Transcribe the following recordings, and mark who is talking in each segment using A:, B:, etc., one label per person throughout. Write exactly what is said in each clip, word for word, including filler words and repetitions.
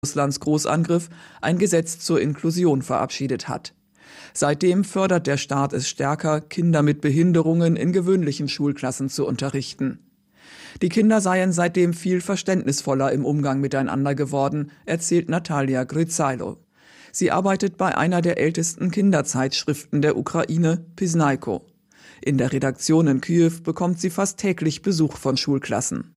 A: Russlands Großangriff ein Gesetz zur Inklusion verabschiedet hat. Seitdem fördert der Staat es stärker, Kinder mit Behinderungen in gewöhnlichen Schulklassen zu unterrichten. Die Kinder seien seitdem viel verständnisvoller im Umgang miteinander geworden, erzählt Natalia Gryzailo. Sie arbeitet bei einer der ältesten Kinderzeitschriften der Ukraine, Piznaiko. In der Redaktion in Kiew bekommt sie fast täglich Besuch von Schulklassen.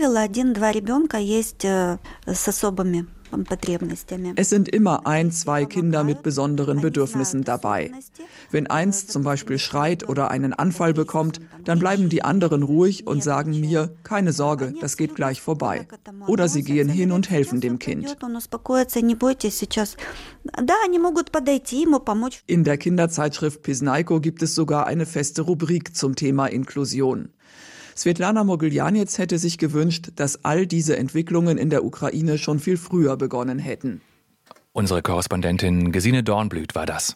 A: Es sind immer ein, zwei Kinder mit besonderen Bedürfnissen dabei. Wenn eins zum Beispiel schreit oder einen Anfall bekommt, dann bleiben die anderen ruhig und sagen mir, keine Sorge, das geht gleich vorbei. Oder sie gehen hin und helfen dem Kind. In der Kinderzeitschrift Piznaiko gibt es sogar eine feste Rubrik zum Thema Inklusion. Svetlana Mogiljanets hätte sich gewünscht, dass all diese Entwicklungen in der Ukraine schon viel früher begonnen hätten.
B: Unsere Korrespondentin Gesine Dornblüt war das.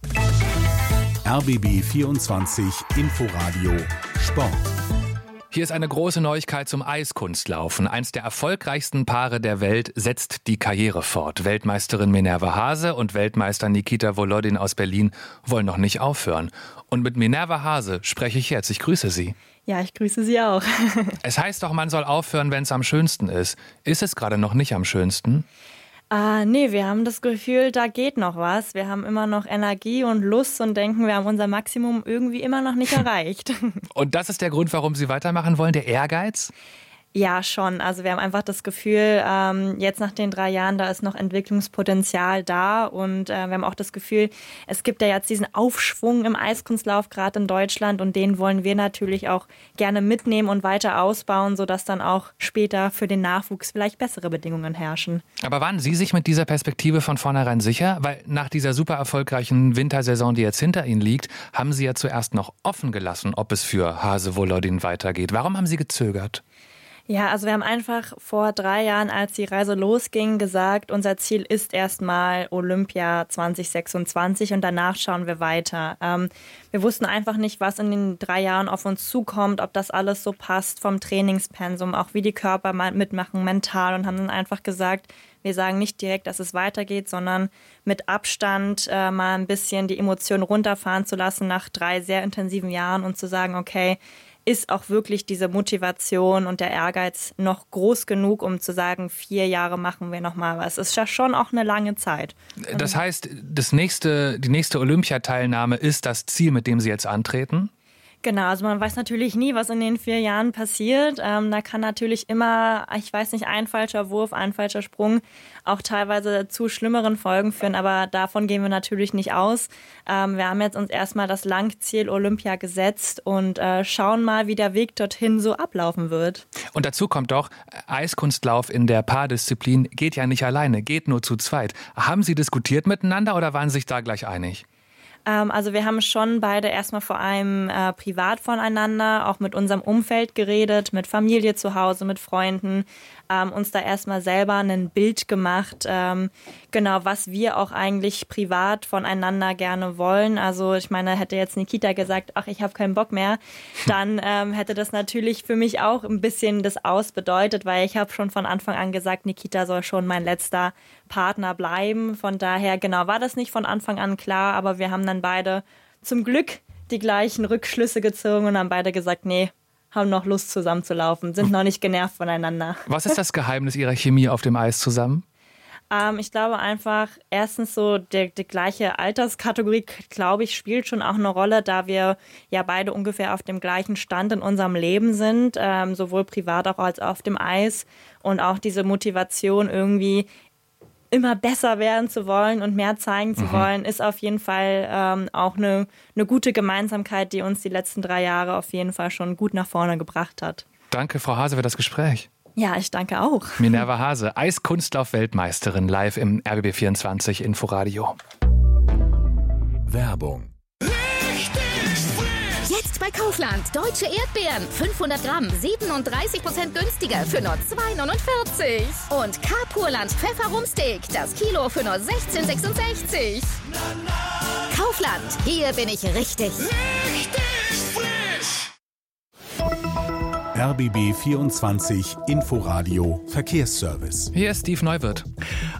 C: R B B vierundzwanzig Inforadio Sport.
B: Hier ist eine große Neuigkeit zum Eiskunstlaufen. Eins der erfolgreichsten Paare der Welt setzt die Karriere fort. Weltmeisterin Minerva Hase und Weltmeister Nikita Volodin aus Berlin wollen noch nicht aufhören. Und mit Minerva Hase spreche ich jetzt. Ich grüße Sie.
D: Ja, ich grüße Sie auch.
B: Es heißt doch, man soll aufhören, wenn es am schönsten ist. Ist es gerade noch nicht am schönsten?
D: Ah, nee, wir haben das Gefühl, da geht noch was. Wir haben immer noch Energie und Lust und denken, wir haben unser Maximum irgendwie immer noch nicht erreicht.
B: Und das ist der Grund, warum Sie weitermachen wollen, der Ehrgeiz?
D: Ja, schon. Also wir haben einfach das Gefühl, ähm, jetzt nach den drei Jahren, da ist noch Entwicklungspotenzial da und äh, wir haben auch das Gefühl, es gibt ja jetzt diesen Aufschwung im Eiskunstlauf, gerade in Deutschland, und den wollen wir natürlich auch gerne mitnehmen und weiter ausbauen, sodass dann auch später für den Nachwuchs vielleicht bessere Bedingungen herrschen.
B: Aber waren Sie sich mit dieser Perspektive von vornherein sicher? Weil nach dieser super erfolgreichen Wintersaison, die jetzt hinter Ihnen liegt, haben Sie ja zuerst noch offen gelassen, ob es für Hase Volodin weitergeht. Warum haben Sie gezögert?
D: Ja, also wir haben einfach vor drei Jahren, als die Reise losging, gesagt, unser Ziel ist erstmal Olympia zwanzig sechsundzwanzig und danach schauen wir weiter. Ähm, wir wussten einfach nicht, was in den drei Jahren auf uns zukommt, ob das alles so passt vom Trainingspensum, auch wie die Körper mitmachen, mental, und haben dann einfach gesagt, wir sagen nicht direkt, dass es weitergeht, sondern mit Abstand äh, mal ein bisschen die Emotionen runterfahren zu lassen nach drei sehr intensiven Jahren und zu sagen, okay, ist auch wirklich diese Motivation und der Ehrgeiz noch groß genug, um zu sagen, vier Jahre machen wir noch mal was. Es ist ja schon auch eine lange Zeit.
B: Das heißt, das nächste, die nächste Olympiateilnahme ist das Ziel, mit dem Sie jetzt antreten?
D: Genau, also man weiß natürlich nie, was in den vier Jahren passiert. Ähm, da kann natürlich immer, ich weiß nicht, ein falscher Wurf, ein falscher Sprung auch teilweise zu schlimmeren Folgen führen, aber davon gehen wir natürlich nicht aus. Ähm, wir haben jetzt uns erstmal das Langziel Olympia gesetzt und äh, schauen mal, wie der Weg dorthin so ablaufen wird.
B: Und dazu kommt doch, Eiskunstlauf in der Paardisziplin geht ja nicht alleine, geht nur zu zweit. Haben Sie diskutiert miteinander oder waren Sie sich da gleich einig?
D: Also wir haben schon beide erstmal vor allem äh, privat voneinander, auch mit unserem Umfeld geredet, mit Familie zu Hause, mit Freunden, ähm, uns da erstmal selber ein Bild gemacht, ähm, genau, was wir auch eigentlich privat voneinander gerne wollen. Also ich meine, hätte jetzt Nikita gesagt, ach, ich habe keinen Bock mehr, dann ähm, hätte das natürlich für mich auch ein bisschen das Aus bedeutet, weil ich habe schon von Anfang an gesagt, Nikita soll schon mein letzter Partner bleiben. Von daher, genau, war das nicht von Anfang an klar, aber wir haben dann beide zum Glück die gleichen Rückschlüsse gezogen und haben beide gesagt, nee, haben noch Lust zusammenzulaufen, sind noch nicht genervt voneinander.
B: Was ist das Geheimnis Ihrer Chemie auf dem Eis zusammen?
D: Ähm, ich glaube einfach, erstens so die, die gleiche Alterskategorie, glaube ich, spielt schon auch eine Rolle, da wir ja beide ungefähr auf dem gleichen Stand in unserem Leben sind, ähm, sowohl privat auch als auf dem Eis, und auch diese Motivation irgendwie immer besser werden zu wollen und mehr zeigen zu mhm. wollen, ist auf jeden Fall ähm, auch eine, eine gute Gemeinsamkeit, die uns die letzten drei Jahre auf jeden Fall schon gut nach vorne gebracht hat.
B: Danke, Frau Hase, für das Gespräch.
D: Ja, ich danke auch.
B: Minerva Hase, Eiskunstlauf-Weltmeisterin, live im R B B vierundzwanzig Inforadio.
C: Werbung.
E: Jetzt bei Kaufland. Deutsche Erdbeeren. fünfhundert Gramm. siebenunddreißig Prozent günstiger für nur zwei neunundvierzig. Und K-Purland Pfefferumsteak. Das Kilo für nur sechzehn sechsundsechzig. Kaufland. Hier bin ich richtig.
C: Richtig frisch. R B B vierundzwanzig Inforadio Verkehrsservice.
B: Hier ist Steve Neuwirth.